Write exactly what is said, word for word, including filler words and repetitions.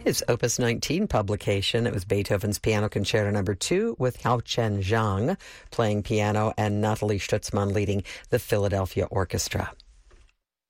his Opus nineteen publication. It was Beethoven's Piano Concerto Number Two with Haochen Zhang playing piano and Nathalie Stutzmann leading the Philadelphia Orchestra.